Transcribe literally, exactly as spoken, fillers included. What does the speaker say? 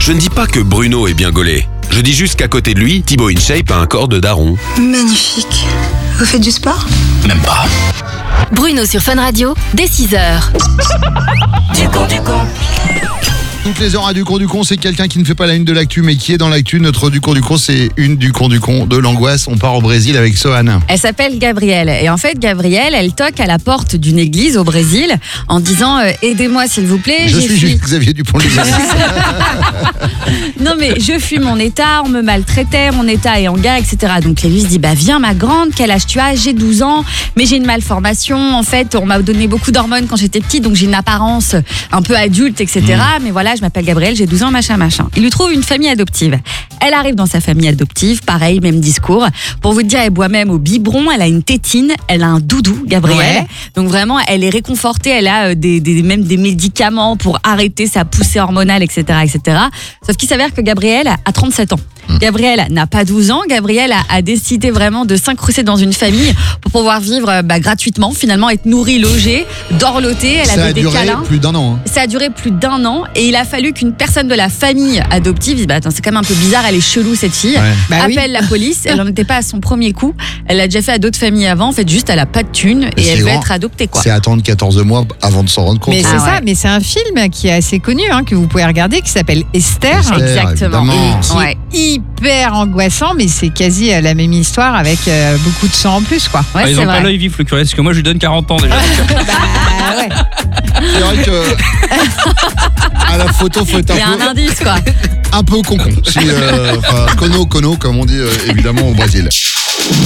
Je ne dis pas que Bruno est bien gaulé. Je dis juste qu'à côté de lui, Thibaut InShape a un corps de daron. Magnifique. Vous faites du sport ? Même pas. Bruno sur Fun Radio, dès six heures. Du con, du con. Toutes les heures à du con du con, c'est quelqu'un qui ne fait pas la une de l'actu mais qui est dans l'actu. Notre du con du con, c'est une du con du con de l'angoisse. On part au Brésil avec Sohan. Elle s'appelle Gabrielle et en fait Gabrielle, elle toque à la porte d'une église au Brésil en disant euh, aidez-moi s'il vous plaît. Je j'ai suis fui... juste Xavier Dupont-Ligonnès. Non mais je fuis mon état, on me maltraitait, mon état est en gare, et cetera. Donc l'église dit bah viens ma grande, quel âge tu as ? J'ai douze ans, mais j'ai une malformation. En fait, on m'a donné beaucoup d'hormones quand j'étais petite, donc j'ai une apparence un peu adulte, et cetera. Mmh. Mais voilà, je m'appelle Gabrielle, j'ai douze ans, machin, machin. Il lui trouve une famille adoptive. Elle arrive dans sa famille adoptive, pareil, même discours. Pour vous dire, elle boit même au biberon, elle a une tétine, elle a un doudou, Gabrielle. Ouais. Donc vraiment, elle est réconfortée, elle a des, des, même des médicaments pour arrêter sa poussée hormonale, et cetera, et cetera. Sauf qu'il s'avère que Gabrielle a trente-sept ans. Gabrielle n'a pas douze ans. Gabrielle a, a décidé vraiment de s'incruster dans une famille pour pouvoir vivre bah, gratuitement, finalement être nourrie, logée, dorlotée. Elle Ça avait a des duré câlins. plus d'un an. Hein. Ça a duré plus d'un an et il a fallu qu'une personne de la famille adoptive dise bah attends, c'est quand même un peu bizarre, elle est chelou cette fille. Ouais. Bah, appelle oui. la police. Elle n'en était pas à son premier coup. Elle l'a déjà fait à d'autres familles avant. En fait, juste elle a pas de thunes et, et elle veut être adoptée quoi. C'est attendre quatorze mois avant de s'en rendre compte. Mais ouais. c'est Ah ça. ouais. Mais c'est un film qui est assez connu hein, que vous pouvez regarder qui s'appelle Esther. Esther, Exactement. évidemment. Qui Ouais. est hyper angoissant, mais c'est quasi la même histoire avec euh, beaucoup de sang en plus, quoi. Ouais, ah, ils c'est ont vrai. pas l'œil vif, le curé, parce que moi je lui donne quarante ans déjà. Bah ouais. C'est vrai que à la photo, faut être Il y a un un peu, indice quoi. un peu concon. Si, euh, enfin, cono, cono, comme on dit euh, évidemment au Brésil.